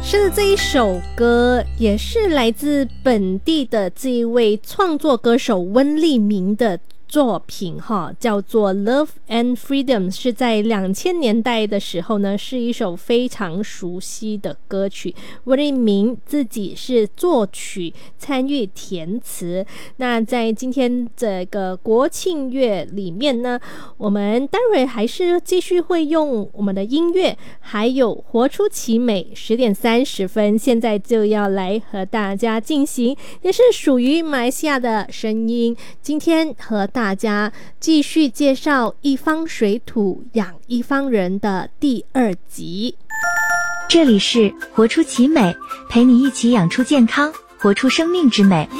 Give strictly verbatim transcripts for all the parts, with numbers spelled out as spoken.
是的，这一首歌也是来自本地的这一位创作歌手温立明的作品哈，叫做 Love and Freedom， 是在两千年代的时候呢，是一首非常熟悉的歌曲。温立明自己是作曲参与填词。那在今天这个国庆月里面呢，我们待会还是继续会用我们的音乐还有活出奇美，十点三十分现在就要来和大家进行，也是属于马来西亚的声音。今天和大家继续介绍一方水土养一方人的第二集。 这里是活出奇美，陪你一起养出健康，活出生命之美。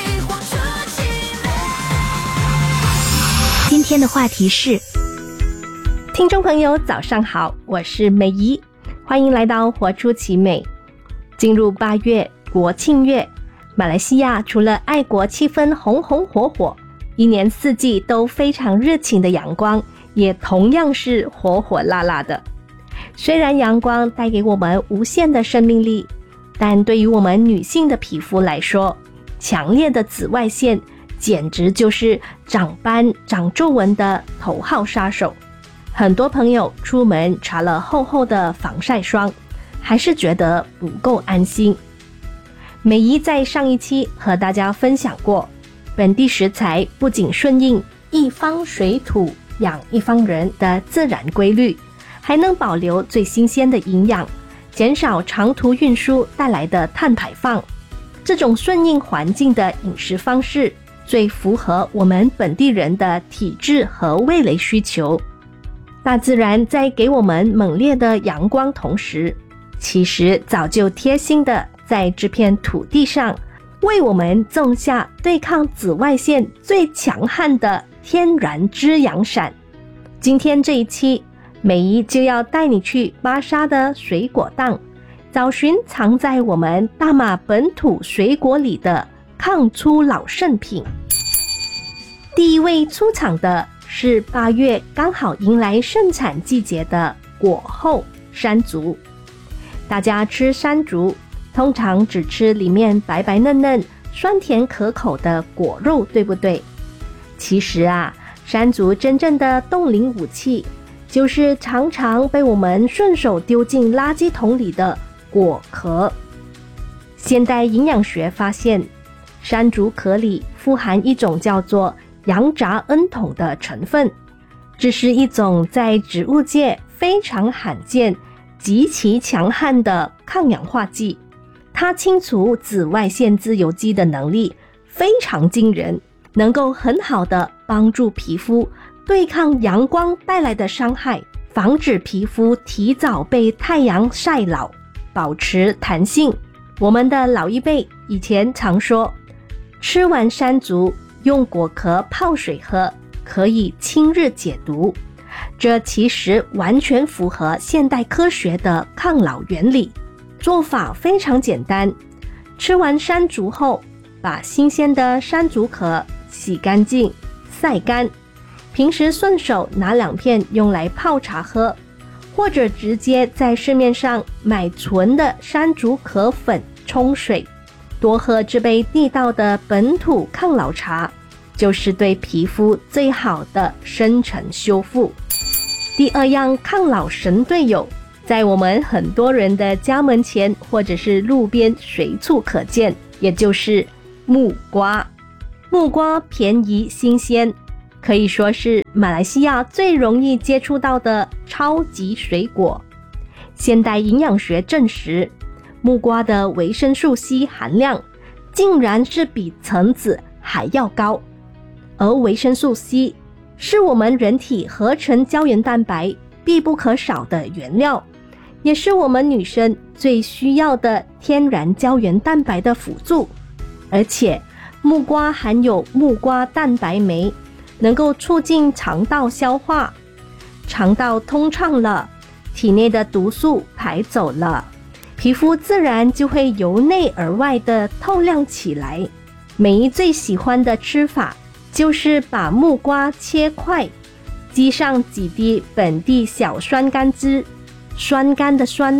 今天的话题是， 听众朋友早上好，我是美仪，欢迎来到活出奇美。进入八月国庆月，马来西亚除了爱国气氛红红火火，一年四季都非常热情的阳光也同样是火火辣辣的。虽然阳光带给我们无限的生命力，但对于我们女性的皮肤来说，强烈的紫外线简直就是长斑长皱纹的头号杀手。很多朋友出门擦了厚厚的防晒霜，还是觉得不够安心。美仪在上一期和大家分享过，本地食材不仅顺应一方水土养一方人的自然规律，还能保留最新鲜的营养，减少长途运输带来的碳排放。这种顺应环境的饮食方式最符合我们本地人的体质和味蕾需求。大自然在给我们猛烈的阳光同时，其实早就贴心的在这片土地上为我们种下对抗紫外线最强悍的天然遮阳伞。今天这一期，美仪就要带你去巴沙的水果档，找寻藏在我们大马本土水果里的抗初老圣品。第一位出场的是八月刚好迎来盛产季节的果后山竹。大家吃山竹通常只吃里面白白嫩嫩酸甜可口的果肉，对不对？其实啊，山竹真正的冻龄武器就是常常被我们顺手丢进垃圾桶里的果壳。现代营养学发现，山竹壳里富含一种叫做羊杂恩酮的成分，这是一种在植物界非常罕见极其强悍的抗氧化剂。它清除紫外线自由基的能力非常惊人，能够很好的帮助皮肤对抗阳光带来的伤害，防止皮肤提早被太阳晒老，保持弹性。我们的老一辈以前常说，吃完山竹用果壳泡水喝，可以清热解毒。这其实完全符合现代科学的抗老原理。做法非常简单，吃完山竹后，把新鲜的山竹壳洗干净晒干，平时顺手拿两片用来泡茶喝，或者直接在市面上买纯的山竹壳粉冲水，多喝这杯地道的本土抗老茶，就是对皮肤最好的深层修复。第二样抗老神队友，在我们很多人的家门前或者是路边随处可见，也就是木瓜。木瓜便宜新鲜，可以说是马来西亚最容易接触到的超级水果。现代营养学证实，木瓜的维生素 C 含量竟然是比橙子还要高，而维生素 C 是我们人体合成胶原蛋白必不可少的原料，也是我们女生最需要的天然胶原蛋白的辅助。而且木瓜含有木瓜蛋白酶，能够促进肠道消化，肠道通畅了，体内的毒素排走了，皮肤自然就会由内而外的透亮起来。美仪最喜欢的吃法就是把木瓜切块，积上几滴本地小酸甘汁，酸甘的酸味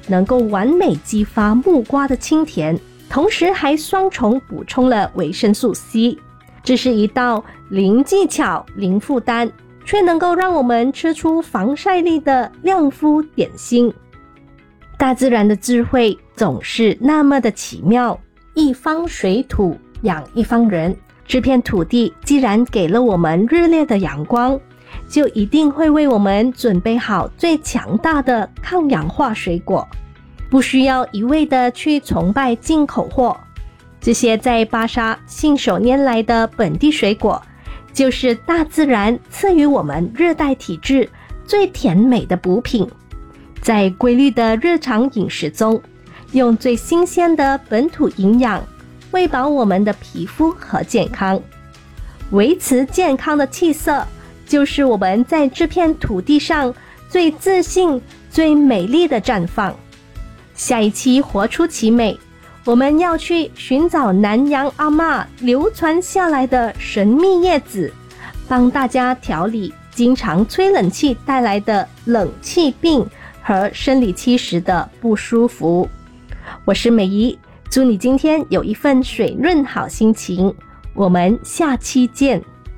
能够完美激发木瓜的清甜，同时还双重补充了维生素 C。 这是一道零技巧零负担却能够让我们吃出防晒力的亮肤点心。大自然的智慧总是那么的奇妙，一方水土养一方人，这片土地既然给了我们日烈的阳光，就一定会为我们准备好最强大的抗氧化水果。不需要一味的去崇拜进口货，这些在巴沙信手拈来的本地水果，就是大自然赐予我们热带体质最甜美的补品。在规律的日常饮食中，用最新鲜的本土营养喂饱我们的皮肤和健康，维持健康的气色，就是我们在这片土地上最自信最美丽的绽放。下一期活出奇美，我们要去寻找南洋阿嬷流传下来的神秘叶子，帮大家调理经常吹冷气带来的冷气病和生理期时的不舒服。我是美仪，祝你今天有一份水润好心情，我们下期见。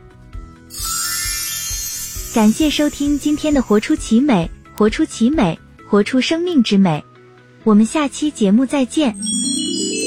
感谢收听今天的活出奇美，活出奇美，活出生命之美。我们下期节目再见。